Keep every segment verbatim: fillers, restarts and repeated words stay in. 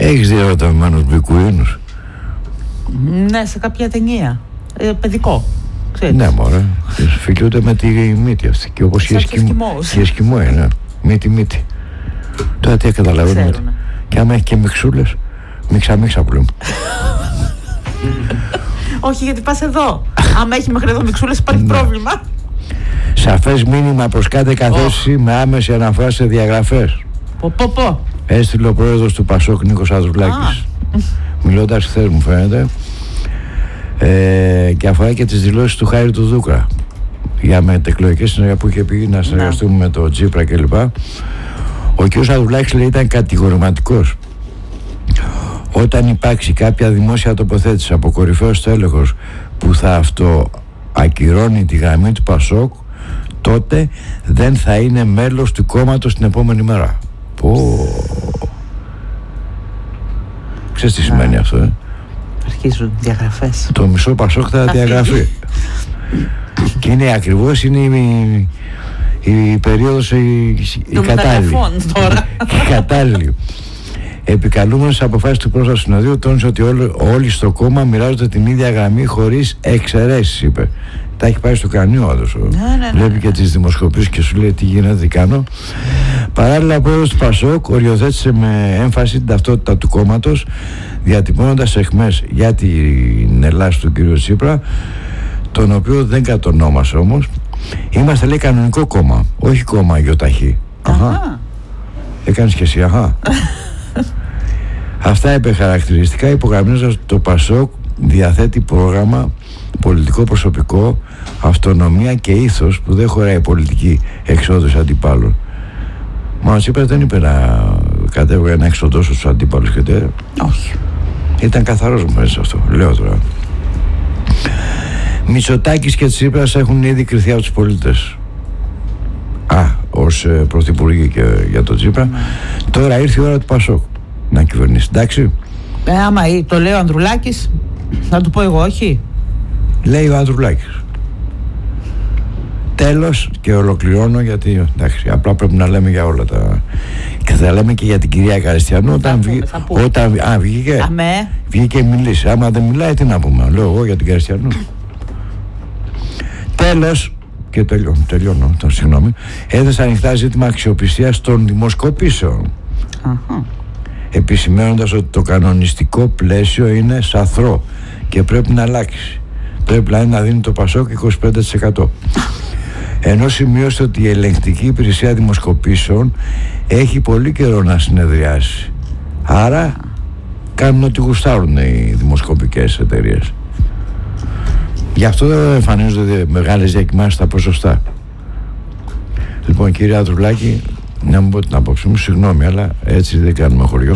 Έχεις δει ερωτευμένους μπικουίνους? Ναι, σε κάποια ταινία. Ε, παιδικό. Ξέρεις. Ναι, μωρέ. Φιλιούνται με τη μύτη αυτή. Και όπως οι Εσκιμώοι. Οι Εσκιμώοι, ναι. Μύτη, μύτη. Τώρα τι καταλαβαίνουμε. Και άμα έχει και μιξούλες, μίξα μίξα που λέμε. Όχι, γιατί πας εδώ. Άμα έχει μέχρι εδώ μιξούλες υπάρχει πρόβλημα. Σαφές μήνυμα προς κάθε καθέση με άμεση αναφορά σε διαγραφές. Πω πω πω. Έστειλε ο πρόεδρος του Πασόκ Νίκος Ανδρουλάκης. Μιλώντας χθες μου φαίνεται. Ε, και αφορά και τις δηλώσεις του Χάρη του Δούκρα για μετεκλογικές συνεργασίες που είχε πει να συνεργαστούμε με το Τσίπρα κλπ. Ο κ. Ανδρουλάκης λέει ήταν κατηγορηματικός. Όταν υπάρξει κάποια δημόσια τοποθέτηση από κορυφαίος τέλεχος που θα αυτό ακυρώνει τη γραμμή του Πασόκ, τότε δεν θα είναι μέλος του κόμματος την επόμενη μέρα. Πω. Ξέρεις τι σημαίνει αυτό, ε? Αρχίζουν διαγραφές. Το μισό Πασόκ θα διαγραφεί. Και είναι ακριβώς είναι η, η, η περίοδος η, η κατάλληλη. Τώρα. Η κατάλληλη. Επικαλούμενος αποφάσεις του πρόσωπου συνοδείου, τόνισε ότι όλοι, όλοι στο κόμμα μοιράζονται την ίδια γραμμή χωρίς εξαιρέσεις, είπε. Τα έχει πάει στο κρανίο όντως. Ναι, ναι, ναι. Βλέπει και τις δημοσκοπήσεις και σου λέει τι γίνεται, τι κάνω. Παράλληλα, ο πρόεδρος του Πασόκ οριοθέτησε με έμφαση την ταυτότητα του κόμματος, διατυπώνοντας εχμές για την Ελλάση του κ. Τσίπρα, τον οποίο δεν κατονόμασε όμως. Είμαστε, λέει, κανονικό κόμμα, όχι κόμμα γιοταχή. Αχα. Έκανες και εσύ, αχα. Αυτά είπε χαρακτηριστικά, υπογραμμίζοντας ότι το Πασόκ διαθέτει πρόγραμμα, πολιτικό προσωπικό, αυτονομία και ήθος που δεν χωράει πολιτική εξόδους αντιπάλων. Μα ο Τσίπρας δεν είπε να κατέβγαινε να εξοδώσει τους αντίπαλους και τέτοια. Όχι. Ήταν καθαρός μέσα σε αυτό, λέω τώρα. Μητσοτάκης και Τσίπρας έχουν ήδη κριθεί από τους πολίτες. Α, ως ε, πρωθυπουργοί και για τον Τσίπρα. Mm. Τώρα ήρθε η ώρα του Πασόκ να κυβερνήσει, εντάξει. Ε, άμα το λέει ο Ανδρουλάκης, θα του πω εγώ όχι. Λέει ο Ανδρουλάκης. Τέλος, και ολοκληρώνω, γιατί εντάξει, απλά πρέπει να λέμε για όλα τα. Και θα λέμε και για την κυρία Καριστιανού όταν, βγει... όταν... Α, βγήκε. Αμέ. Βγήκε και μιλήσει. Άμα δεν μιλάει, τι να πούμε. Λέω εγώ για την Καριστιανού. Τέλος, και τελειώνω, τελειώνω το, συγγνώμη. Έθεσε ανοιχτά ζήτημα αξιοπιστίας των δημοσκοπήσεων. Uh-huh. Επισημαίνοντας ότι το κανονιστικό πλαίσιο είναι σαθρό και πρέπει να αλλάξει. Πρέπει να, να δίνει το Πασόκ είκοσι πέντε τοις εκατό. Ενώ σημείωσε ότι η ελεγκτική υπηρεσία δημοσκοπήσεων έχει πολύ καιρό να συνεδριάσει. Άρα κάνουν ό,τι γουστάρουν οι δημοσκοπικές εταιρείες. Γι' αυτό δεν εμφανίζονται μεγάλες διακοιμάνσεις στα ποσοστά. Λοιπόν, κύριε Ανδρουλάκη, να μου πω την άποψή μου, συγγνώμη, αλλά έτσι δεν κάνουμε χωριό.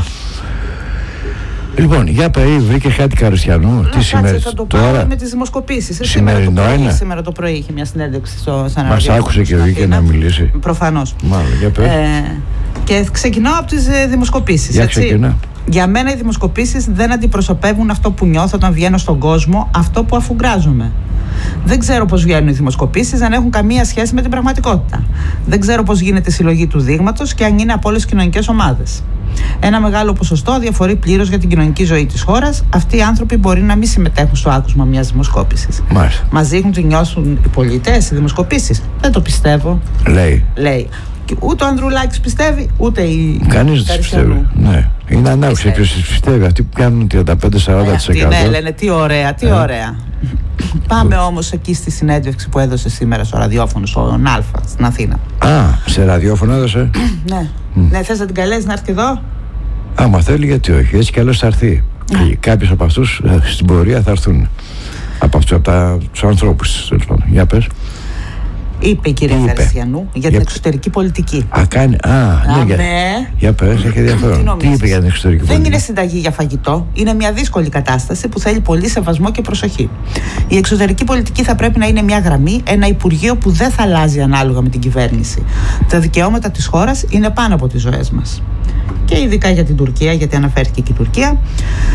Λοιπόν, για παιδί, βρήκε κάτι Καριστιανού. Τι σημαίνει τώρα με τις δημοσκοπήσεις. Σημερινό σήμερα, το είναι. σήμερα το πρωί είχε μια συνέντευξη στο Σαν Μας άκουσε και βγήκε να μιλήσει. Προφανώς. Μάλλον, για πες. Ε, και ξεκινάω από τις δημοσκοπήσεις. Για ξεκινά. Για μένα οι δημοσκοπήσεις δεν αντιπροσωπεύουν αυτό που νιώθω όταν βγαίνω στον κόσμο, αυτό που αφουγκράζομαι. Δεν ξέρω πώς βγαίνουν οι δημοσκοπήσεις, δεν έχουν καμία σχέση με την πραγματικότητα. Δεν ξέρω πώς γίνεται η συλλογή του δείγματος και αν είναι από όλες τις κοινωνικές ομάδες. Ένα μεγάλο ποσοστό διαφορεί πλήρως για την κοινωνική ζωή της χώρας. Αυτοί οι άνθρωποι μπορεί να μην συμμετέχουν στο άκουσμα μιας δημοσκόπησης. Μας δείχνουν τι νιώθουν οι πολίτες οι δημοσκοπήσεις. Δεν το πιστεύω. Λέει. Λέει. Και ούτε ο Ανδρουλάκης πιστεύει, ούτε η. Κανείς δεν πιστεύει. Ναι. Είναι ανάγκη ποιος πιστεύει. Αυτοί που κάνουν τριάντα πέντε με σαράντα τοις εκατό. Ναι, λένε τι ωραία, τι ε. ωραία. Πάμε όμως εκεί στη συνέντευξη που έδωσε σήμερα στο ραδιόφωνο, στον Α, στην Αθήνα. Α, σε ραδιόφωνο έδωσε. Ναι. Mm. Ναι, θες να την καλέσεις να έρθει εδώ. Άμα θέλει, γιατί όχι. Έτσι κι αλλιώς θα έρθει. Και κάποιοι από αυτούς στην πορεία θα έρθουν. Από αυτούς, από τα, τους ανθρώπους. Για πες. Είπε η κυρία Καριστιανού για, για την εξωτερική πολιτική. Α, κάνει. Α, ναι, Α για, ναι. για πες, έχει ενδιαφέρον. Τι, τι είπε για την εξωτερική Δεν πολιτική. Δεν είναι συνταγή για φαγητό. Είναι μια δύσκολη κατάσταση που θέλει πολύ σεβασμό και προσοχή. Η εξωτερική πολιτική θα πρέπει να είναι μια γραμμή, ένα υπουργείο που δεν θα αλλάζει ανάλογα με την κυβέρνηση. Τα δικαιώματα της χώρας είναι πάνω από τις ζωές μας. Και ειδικά για την Τουρκία, γιατί αναφέρθηκε και η Τουρκία.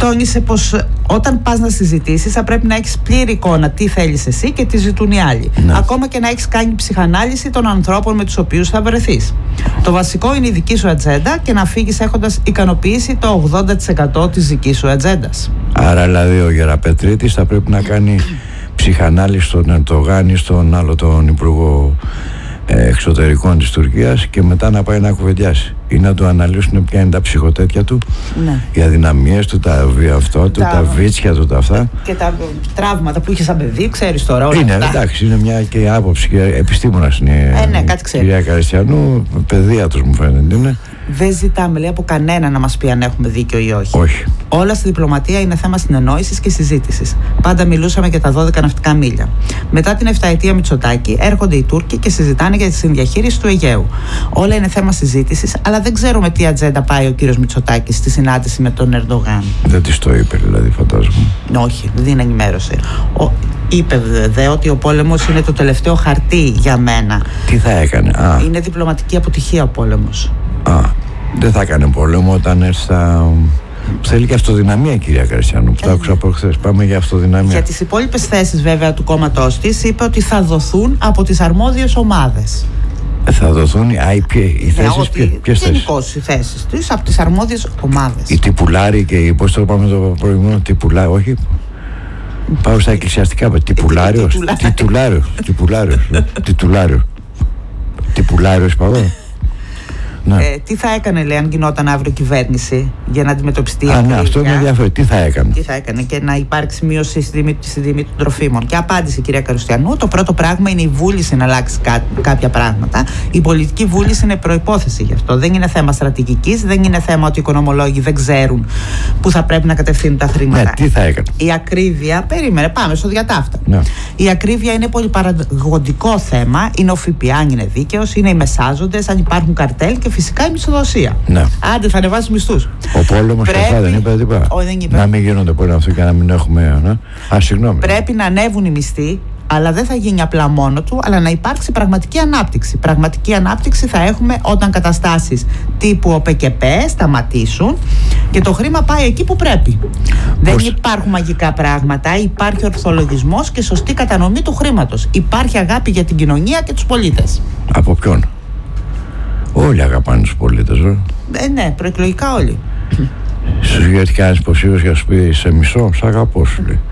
τόνισε πως όταν πας να συζητήσεις θα πρέπει να έχεις πλήρη εικόνα τι θέλεις εσύ και τι ζητούν οι άλλοι. Ναι. Ακόμα και να έχεις κάνει ψυχανάλυση των ανθρώπων με τους οποίους θα βρεθείς. Το βασικό είναι η δική σου ατζέντα και να φύγεις έχοντας ικανοποιήσει το ογδόντα τοις εκατό της δικής σου ατζέντας. Άρα δηλαδή ο Γεραπετρίτης θα πρέπει να κάνει ψυχανάλυση στον Ερντογάν ή στον άλλο τον Υπουργό Εξωτερικών της Τουρκίας και μετά να πάει να κουβεντιάσει ή να του αναλύσουν ποια είναι τα ψυχοτέτια του, ναι. οι αδυναμίες του, τα βιαυτό του, τα, τα βίτσια του, τα αυτά και τα τραύματα που είχε σαν παιδί, ξέρεις τώρα όλα είναι, αυτά. Εντάξει, είναι μια και άποψη και επιστήμονας είναι ε, ναι, κάτι η κυρία Καριστιανού, παιδεία μου φαίνεται είναι. Δεν ζητάμε, λέει, από κανένα να μας πει αν έχουμε δίκιο ή όχι. όχι. Όλα στη διπλωματία είναι θέμα συνεννόησης και συζήτησης. Πάντα μιλούσαμε για τα δώδεκα ναυτικά μίλια. Μετά την εφταετία Μητσοτάκη έρχονται οι Τούρκοι και συζητάνε για τη συνδιαχείριση του Αιγαίου. Όλα είναι θέμα συζήτησης, αλλά δεν ξέρουμε τι ατζέντα πάει ο κύριος Μητσοτάκης στη συνάντηση με τον Ερντογάν. Δεν της το είπε, δηλαδή, φαντάζομαι. Όχι, δεν είναι ενημέρωση. Ο... Είπε δε ότι ο πόλεμος είναι το τελευταίο χαρτί για μένα. Τι θα έκανε? Α. Είναι διπλωματική αποτυχία ο πόλεμος. Α, δεν θα έκανε πόλεμο όταν έρθει στα... Θέλει και αυτοδυναμία, κυρία Καριστιανού, που το άκουσα από χθες. Πάμε για αυτοδυναμία. Για τις υπόλοιπες θέσεις βέβαια του κόμματός της είπε ότι θα δοθούν από τις αρμόδιες ομάδες. Θα δοθούν οι, οι θέσεις, ποιες θέσεις? Γενικώς οι θέσεις τους από τις αρμόδιες ομάδες. Οι τυπουλάροι και οι, πώς το πάμε το προηγούμενο, τυπουλάρι, όχι. Πάω στα εκκλησιαστικά, τυπουλάριος, τιτουλάριος, τυπουλάριος, τιτουλάριος, τυπουλάριος πάω. Ναι. Ε, τι θα έκανε, λέει, αν γινόταν αύριο κυβέρνηση για να αντιμετωπιστεί. Α, ναι, αυτό με ενδιαφέρει. Τι θα έκανε. Τι θα έκανε και να υπάρξει μείωση στη τιμή, στη τιμή των τροφίμων. Και απάντησε η κυρία Καριστιανού: το πρώτο πράγμα είναι η βούληση να αλλάξει κά, κάποια πράγματα. Η πολιτική βούληση είναι προϋπόθεση γι' αυτό. Δεν είναι θέμα στρατηγικής, δεν είναι θέμα ότι οι οικονομολόγοι δεν ξέρουν πού θα πρέπει να κατευθύνουν τα χρήματα. Ναι, τι θα έκανε. Η ακρίβεια, περίμενε, πάμε στο διατάφτα. Ναι. Η ακρίβεια είναι πολύ παραγωγικό θέμα. Είναι ο ΦΠΑ, αν είναι δίκαιος, είναι οι μεσάζοντες, αν υπάρχουν καρτέλ και φυσικά η μισθοδοσία. Ναι. Άντε, θα ανεβάσει μισθούς. Ο πόλεμος Πρέπει... καθά δεν είπε τίποτα. Να μην γίνονται πόλεμοι αυτό και να μην έχουμε. Ναι. Α, συγγνώμη. Πρέπει να ανέβουν οι μισθοί, αλλά δεν θα γίνει απλά μόνο του, αλλά να υπάρξει πραγματική ανάπτυξη. Πραγματική ανάπτυξη θα έχουμε όταν καταστάσεις τύπου ΟΠΕΚΕΠ σταματήσουν και το χρήμα πάει εκεί που πρέπει. Πώς... Δεν υπάρχουν μαγικά πράγματα. Υπάρχει ορθολογισμός και σωστή κατανομή του χρήματος. Υπάρχει αγάπη για την κοινωνία και τους πολίτες. Από ποιον? Όλοι αγαπάνε τους πολίτες, ε. Ε, ναι, προεκλογικά όλοι. Στους γιατί κάνεις υποψήφιος για να σου πει σε μισό, σ' αγαπώ, σου λέει.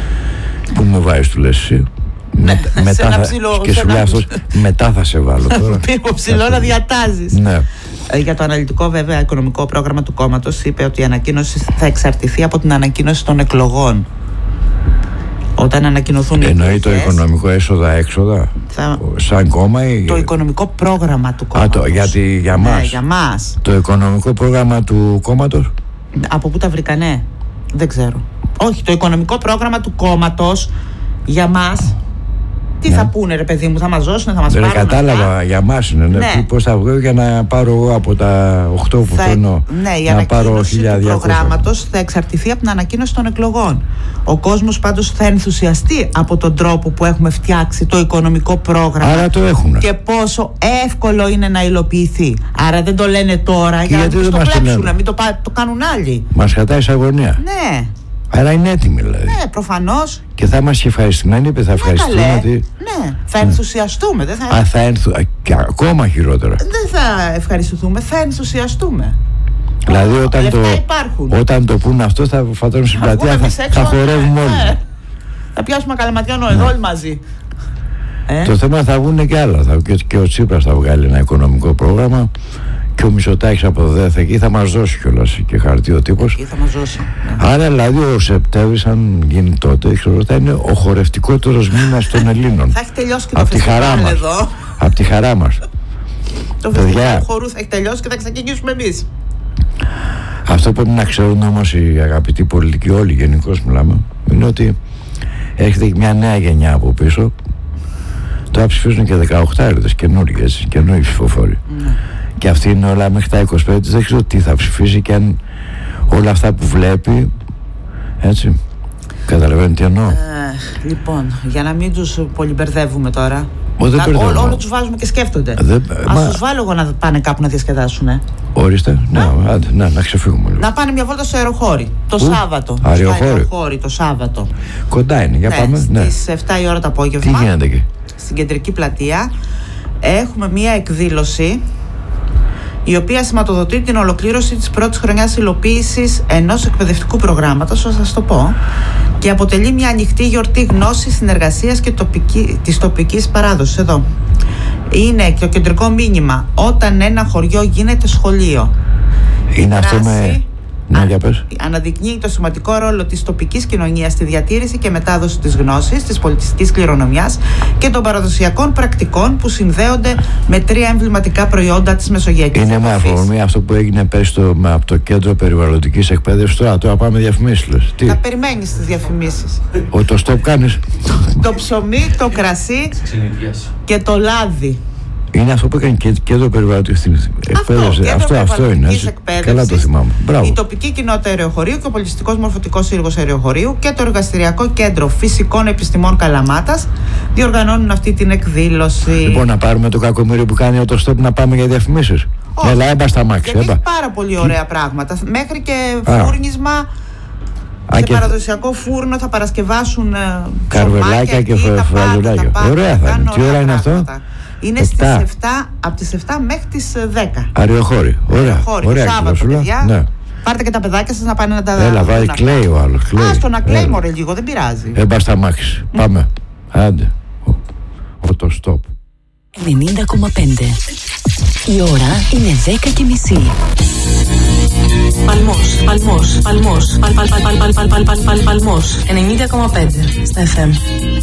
Πού με βάζεις, του λες εσύ? Ναι, με, μετά θα, ψηλό, και σου λέει αυτός, μετά θα σε βάλω τώρα. Πήρω ψηλό να διατάζεις. Ναι. Ε, για το αναλυτικό βέβαια οικονομικό πρόγραμμα του κόμματος είπε ότι η ανακοίνωση θα εξαρτηθεί από την ανακοίνωση των εκλογών. Όταν ανακοινωθούν οι εννοεί το οικονομικό έσοδα-έξοδα θα... σαν κόμμα ή... Το οικονομικό πρόγραμμα του κόμματος. Α, το, γιατί, για μας. Ναι, για μας. Το οικονομικό πρόγραμμα του κόμματος. Από πού τα βρήκανε? Δεν ξέρω. Όχι, το οικονομικό πρόγραμμα του κόμματος για μας. Τι ναι. θα πούνε, ρε παιδί μου, θα μας δώσουν, θα μας δεν πάρουν. Δεν κατάλαβα, αυτά. Για μας είναι. Ναι. Ναι. Πώς θα βγω για να πάρω εγώ από τα οκτώ που θέλω. Ναι, η ανακοίνωση του προγράμματος θα εξαρτηθεί από την ανακοίνωση των εκλογών. Ο κόσμος πάντως θα ενθουσιαστεί από τον τρόπο που έχουμε φτιάξει το οικονομικό πρόγραμμα. Άρα το έχουν. Και πόσο εύκολο είναι να υλοποιηθεί. Άρα δεν το λένε τώρα και για να μην το κλέψουν, να μην το, το κάνουν άλλοι. Μας κρατάει σε αγωνία. Ναι. Άρα είναι έτοιμοι δηλαδή. Ναι, προφανώς. Και θα είμαστε ευχαριστημένοι, θα ευχαριστούμε. Ναι, ότι... ναι, θα ενθουσιαστούμε. Δεν θα... Α, θα ενθου... Και ακόμα χειρότερα. Δεν θα ευχαριστηθούμε, θα ενθουσιαστούμε. Δηλαδή όταν το, όταν το πούνε αυτό θα φαντάζομαι στην πλατεία, θα, θα χορεύουμε όλοι. Ναι. Θα πιάσουμε καλαματιάνο ναι. εδώ όλοι μαζί. Ε? Το θέμα θα βγουν και άλλα. Θα, και, και ο Τσίπρας θα βγάλει ένα οικονομικό πρόγραμμα. Και ο Μητσοτάκης από το ΔΕΘ εκεί θα μας δώσει κιόλας και χαρτί ο τύπος. Εκεί θα μας δώσει. Ναι. Άρα δηλαδή ο Σεπτέμβρης, αν γίνει τότε, ξέρω, θα είναι ο χορευτικότερος μήνας των Ελλήνων. Θα έχει τελειώσει και το φεστιβάλ εδώ. Από τη χαρά μας. Το φεστιβάλ χορού θα έχει τελειώσει και θα ξεκινήσουμε εμείς. Αυτό πρέπει να ξέρουν όμως οι αγαπητοί πολιτικοί, όλοι γενικώς μιλάμε, είναι ότι έρχεται μια νέα γενιά από πίσω. Τώρα ψηφίζουν και δεκαοκτάριδες καινούργιες, καινούργιοι ψηφοφόροι. Ναι. Και αυτή είναι όλα μέχρι τα είκοσι πέντε, δεν ξέρω τι θα ψηφίσει και αν όλα αυτά που βλέπει, έτσι, καταλαβαίνετε τι εννοώ. Ε, λοιπόν, για να μην τους πολυμπερδεύουμε τώρα, Όλο, όλο τους βάζουμε και σκέφτονται. Δεν... Ας μα... τους βάλω εγώ να πάνε κάπου να διασκεδάσουν. Ορίστε, να, άντε, να, να ξεφύγουμε λίγο. Να πάνε μια βόλτα στο αεροχώρι το Ου, Σάββατο. Αεροχώρι. αεροχώρι το Σάββατο. Κοντά είναι, για ναι, πάμε. Ναι. Στις εφτά η ώρα το απόγευμα. Τι γίνεται εκεί? Στην κεντρική πλατεία έχουμε μια εκδήλωση η οποία σηματοδοτεί την ολοκλήρωση της πρώτης χρονιάς υλοποίησης ενός εκπαιδευτικού προγράμματος, θα σας το πω, και αποτελεί μια ανοιχτή γιορτή γνώσης, συνεργασίας και τοπική, της τοπικής παράδοσης. Εδώ είναι το κεντρικό μήνυμα: όταν ένα χωριό γίνεται σχολείο. Είναι αυτό με... Ναι, για πες. Αναδεικνύει το σημαντικό ρόλο της τοπικής κοινωνίας στη διατήρηση και μετάδοση της γνώσης, της πολιτιστικής κληρονομιάς και των παραδοσιακών πρακτικών που συνδέονται με τρία εμβληματικά προϊόντα της μεσογειακής Είναι με αφορμή αυτό που έγινε πέρσι το, από το Κέντρο Περιβαλλοντικής Εκπαίδευσης. Τώρα, τώρα πάμε διαφημίσεις. Θα περιμένεις τις διαφημίσεις. Ο, το stop κάνεις. Το ψωμί, το κρασί και το λάδι. Είναι αυτό που έκανε και κέντρο περιβαλλοντικής εκπαίδευσης. Αυτό, αυτό, αυτό είναι. Καλά το θυμάμαι. Μπράβο. Η τοπική κοινότητα αεροχωρίου και ο πολιτιστικός μορφωτικός σύλλογος αεροχωρίου και το εργαστηριακό κέντρο φυσικών επιστημών Καλαμάτας διοργανώνουν αυτή την εκδήλωση. Λοιπόν, να πάρουμε το κακομοίρι που κάνει το stop να πάμε για διαφημίσεις. Όχι. Έλα, έμπα στα μάξι. Γιατί έχει πάρα πολύ ωραία πράγματα. Μέχρι και φούρνισμα. Α, σε και παραδοσιακό φούρνο θα παρασκευάσουν καρβελάκια και φραζουλάκια. Ωραία θα είναι. Τι ώρα είναι αυτό? Είναι στις εφτά, από τις εφτά μέχρι τις δέκα. Αεροχώρι. Ωραία. Ωραία. Το Σάββατο, παιδιά. Ναι. Πάρτε και τα παιδάκια σας να πάνε να τα δουν. Έλα, βάζει κλαίει ο άλλος. Α, στο να κλαίει μωρέ λίγο, δεν πειράζει. Έμπα στα μάξι. Mm. Πάμε. Άντε. Ο, το stop. ενενήντα κόμμα πέντε. Η ώρα είναι δέκα και μισή. Παλμός, Παλμός, Παλμός, παλ, παλ, παλ, παλ, παλ, παλ, παλ, παλ, Παλμός, ενενήντα κόμμα πέντε στα εφ εμ.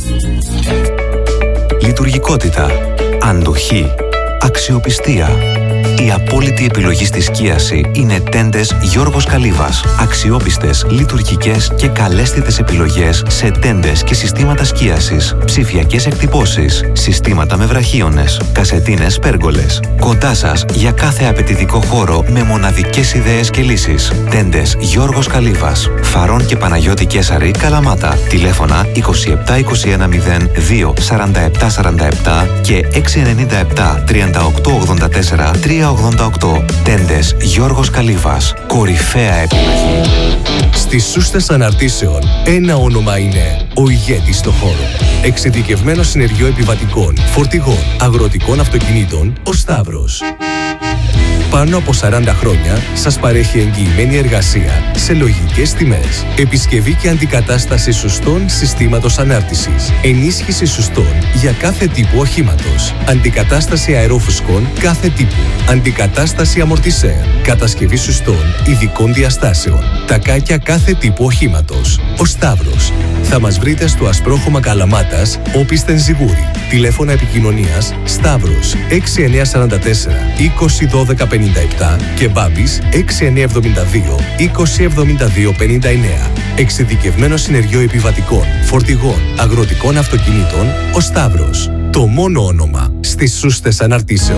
Λειτουργικότητα, αντοχή, αξιοπιστία. Η απόλυτη επιλογή στη σκίαση είναι τέντες Γιώργος Καλύβας. Αξιόπιστες, λειτουργικές και καλέσθητες επιλογές σε τέντες και συστήματα σκίασης, ψηφιακές εκτυπώσεις, συστήματα με βραχίονες, κασετίνες πέργολες. Κοντά σας για κάθε απαιτητικό χώρο με μοναδικές ιδέες και λύσεις. Τέντες Γιώργος Καλύβας. Φαρών και Παναγιώτη Κέσαρη, Καλαμάτα. Τηλέφωνα είκοσι επτά είκοσι ένα μηδέν δύο σαράντα επτά σαράντα επτά και έξι εννιά επτά τριάντα οκτώ ογδόντα τέσσερα τρία ογδόντα οκτώ. Τέντες Γιώργος Καλύβας. Κορυφαία επιλογή. Στις σούστες αναρτήσεων ένα όνομα είναι ο ηγέτης στο χώρο. Εξειδικευμένο συνεργείο επιβατικών, φορτηγών, αγροτικών αυτοκινήτων, ο Σταύρος. Πάνω από σαράντα χρόνια σας παρέχει εγγυημένη εργασία σε λογικές τιμές. Επισκευή και αντικατάσταση σουστών συστήματος ανάρτησης. Ενίσχυση σουστών για κάθε τύπο οχήματος. Αντικατάσταση αερόφουσκων κάθε τύπου. Αντικατάσταση αμορτισέρ. Κατασκευή σουστών ειδικών διαστάσεων. Τακάκια κάθε τύπου οχήματος. Ο Σταύρος. Θα μας βρείτε στο Ασπρόχωμα Καλαμάτας, Όπισθεν Ζιγούρι. Τηλέφωνα επικοινωνίας Σταύρος έξι εννιά τέσσερα τέσσερα είκοσι δώδεκα πενήντα επτά και Μπάμπης έξι εννιά εβδομήντα δύο είκοσι εβδομήντα δύο πενήντα εννέα. Εξειδικευμένο συνεργείο επιβατικών, φορτηγών, αγροτικών αυτοκινήτων, ο Σταύρος. Το μόνο όνομα στις σούστες αναρτήσεων.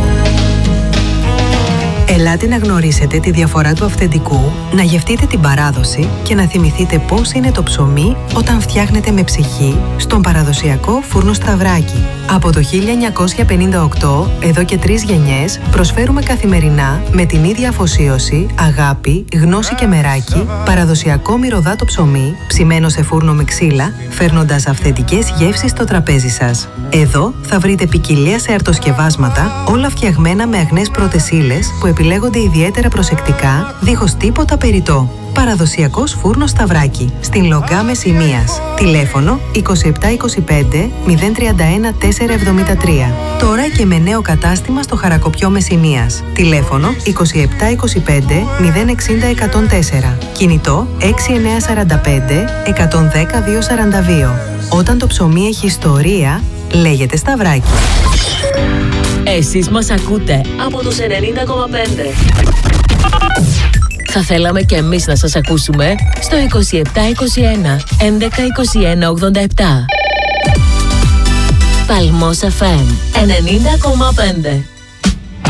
Ελάτε να γνωρίσετε τη διαφορά του αυθεντικού, να γευτείτε την παράδοση και να θυμηθείτε πώς είναι το ψωμί όταν φτιάχνετε με ψυχή στον παραδοσιακό φούρνο Σταυράκι. Από το χίλια εννιακόσια πενήντα οκτώ, εδώ και τρεις γενιές, προσφέρουμε καθημερινά με την ίδια αφοσίωση, αγάπη, γνώση και μεράκι, παραδοσιακό μυρωδάτο ψωμί, ψημένο σε φούρνο με ξύλα, φέρνοντας αυθεντικές γεύσεις στο τραπέζι σας. Εδώ θα βρείτε ποικιλία σε αρτοσκευάσματα, όλα φτιαγμένα με αγνές πρώτες ύλες που επιλέγονται ιδιαίτερα προσεκτικά, δίχως τίποτα περιττό. Παραδοσιακός φούρνος Σταυράκι, στην Λογκά Μεσσηνίας. Τηλέφωνο είκοσι επτά είκοσι πέντε μηδέν τριάντα ένα τετρακόσια εβδομήντα τρία. Τώρα και με νέο κατάστημα στο Χαρακοπιό Μεσσηνίας. Τηλέφωνο είκοσι επτά είκοσι πέντε μηδέν εξήντα εκατόν τέσσερα. Κινητό έξι εννιά τέσσερα πέντε εκατόν δέκα διακόσια σαράντα δύο. Όταν το ψωμί έχει ιστορία, λέγεται Σταυράκι. Εσείς μας ακούτε από τους ενενήντα κόμμα πέντε. Θα θέλαμε και εμείς να σας ακούσουμε στο είκοσι επτά είκοσι ένα έντεκα είκοσι ένα ογδόντα επτά. Παλμός εφ εμ ενενήντα κόμμα πέντε.